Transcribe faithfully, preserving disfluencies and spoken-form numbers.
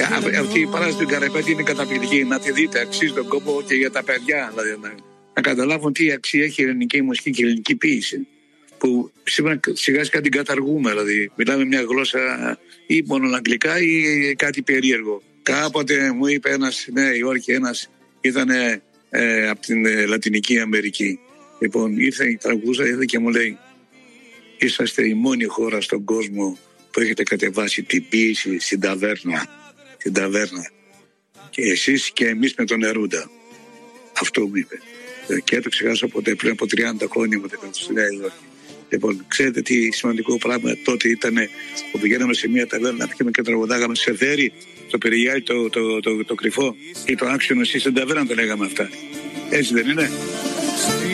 Αυτή η παράσταση στην Καραϊπέτη είναι καταπληκτική. Να τη δείτε, αξίζει τον κόπο και για τα παιδιά. Δηλαδή, να, να καταλάβουν τι αξία έχει η ελληνική μουσική και η ελληνική ποίηση. Που σήμερα σιγά σιγά την καταργούμε. Δηλαδή, μιλάμε μια γλώσσα ή μόνο αγγλικά ή κάτι περίεργο. Κάποτε μου είπε ένας στη Νέα Υόρκη, ένας ήταν ε, από την ε, Λατινική Αμερική. Λοιπόν, ήρθε η τραγούδα, ήρθε και μου λέει: είσαστε η μόνη χώρα στον κόσμο που έχετε κατεβάσει την ποίηση στην ταβέρνα. Στην ταβέρνα. Και εσείς και εμείς με τον Νερούντα. Αυτό μου είπε. Και δεν το ξεχάσω ποτέ. Πριν από τριάντα χρόνια μου ήταν στη Νέα Υόρκη. Λοιπόν, ξέρετε τι σημαντικό πράγμα τότε ήταν που πηγαίναμε σε μια ταβέρνα να πιούμε και τραγουδάγαμε σε δέρι, το Περιγιάλι, το, το, το, το, το κρυφό ή το άξιο εσύ στην ταβέρνα, το λέγαμε αυτά. Έτσι δεν είναι?